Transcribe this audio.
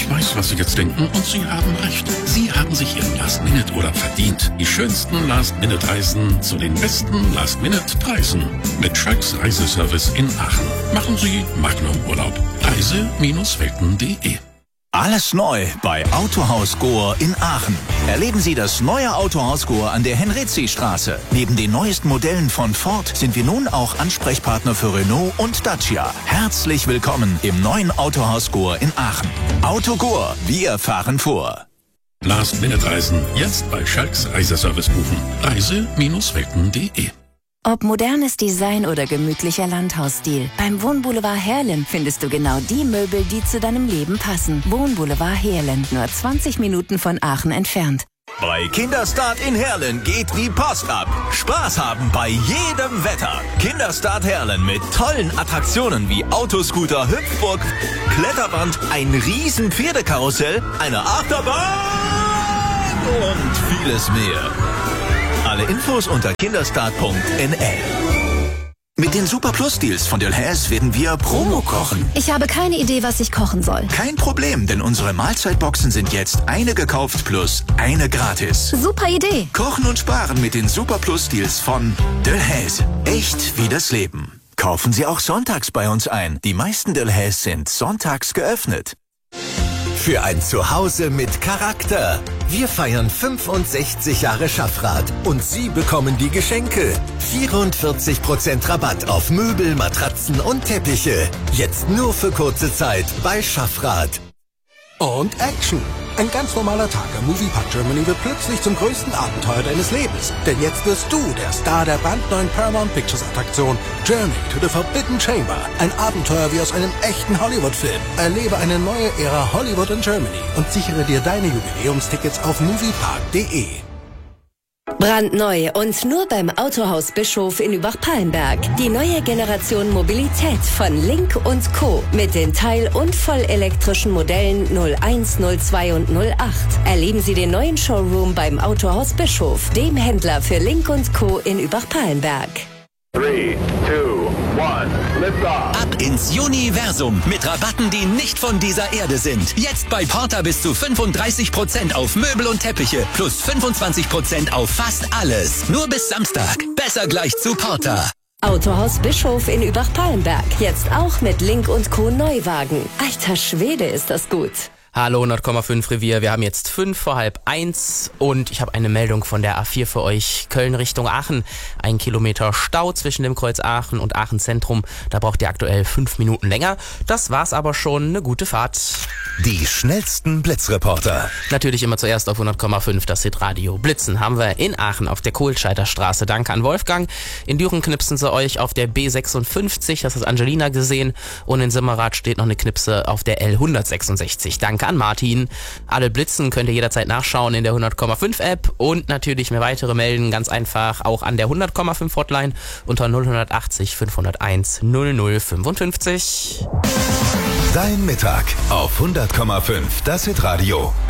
Ich weiß, was Sie jetzt denken, und Sie haben recht. Sie haben sich Ihren Last-Minute-Urlaub verdient. Die schönsten Last-Minute-Reisen zu den besten Last-Minute-Preisen. Mit Schalks Reiseservice in Aachen. Machen Sie Magnum-Urlaub. Reise-Welten.de. Alles neu bei Autohaus Gohr in Aachen. Erleben Sie das neue Autohaus Gohr an der Henrizi-Straße. Neben den neuesten Modellen von Ford sind wir nun auch Ansprechpartner für Renault und Dacia. Herzlich willkommen im neuen Autohaus Gohr in Aachen. Auto Gohr, wir fahren vor. Last-Minute-Reisen jetzt bei Schalks Reiseservice buchen. Reise-Welten.de. Ob modernes Design oder gemütlicher Landhausstil, beim Wohnboulevard Heerlen findest du genau die Möbel, die zu deinem Leben passen. Wohnboulevard Heerlen, nur 20 Minuten von Aachen entfernt. Bei Kinderstart in Heerlen geht die Post ab. Spaß haben bei jedem Wetter. Kinderstart Heerlen mit tollen Attraktionen wie Autoscooter, Hüpfburg, Kletterband, ein riesen Pferdekarussell, eine Achterbahn und vieles mehr. Alle Infos unter kinderstart.nl. Mit den Super Plus Deals von Delhaize werden wir Promo kochen. Ich habe keine Idee, was ich kochen soll. Kein Problem, denn unsere Mahlzeitboxen sind jetzt eine gekauft plus eine gratis. Super Idee. Kochen und sparen mit den Super Plus Deals von Delhaize. Echt wie das Leben. Kaufen Sie auch sonntags bei uns ein. Die meisten Delhaize sind sonntags geöffnet. Für ein Zuhause mit Charakter. Wir feiern 65 Jahre Schaffrath und Sie bekommen die Geschenke. 44% Rabatt auf Möbel, Matratzen und Teppiche. Jetzt nur für kurze Zeit bei Schaffrath. Und Action! Ein ganz normaler Tag am Moviepark Germany wird plötzlich zum größten Abenteuer deines Lebens. Denn jetzt wirst du der Star der brandneuen Paramount Pictures Attraktion Journey to the Forbidden Chamber. Ein Abenteuer wie aus einem echten Hollywood-Film. Erlebe eine neue Ära Hollywood in Germany und sichere dir deine Jubiläumstickets auf moviepark.de. Brandneu und nur beim Autohaus Bischof in Übach-Palenberg. Die neue Generation Mobilität von Link & Co. mit den teil- und vollelektrischen Modellen 01, 02 und 08. Erleben Sie den neuen Showroom beim Autohaus Bischof, dem Händler für Link & Co. in Übach-Palenberg. 3, 2, 1, lift off. Ab ins Universum mit Rabatten, die nicht von dieser Erde sind. Jetzt bei Porter bis zu 35% auf Möbel und Teppiche plus 25% auf fast alles. Nur bis Samstag. Besser gleich zu Porter. Autohaus Bischof in Übach-Palenberg. Jetzt auch mit Link & Co. Neuwagen. Alter Schwede, ist das gut. Hallo 100,5 Revier, wir haben jetzt 1:05 und ich habe eine Meldung von der A4 für euch. Köln Richtung Aachen, 1 Kilometer Stau zwischen dem Kreuz Aachen und Aachen Zentrum. Da braucht ihr aktuell 5 Minuten länger. Das war's aber schon, eine gute Fahrt. Die schnellsten Blitzreporter. Natürlich immer zuerst auf 100,5 das Hitradio. Blitzen haben wir in Aachen auf der Kohlscheider Straße. Danke an Wolfgang. In Düren knipsen sie euch auf der B56, das hat Angelina gesehen. Und in Simmerath steht noch eine Knipse auf der L166. Danke an Martin. Alle Blitzen könnt ihr jederzeit nachschauen in der 100,5 App und natürlich mehr weitere melden, ganz einfach auch an der 100,5 Hotline unter 0180 501 0055. Dein Mittag auf 100,5 das Hitradio.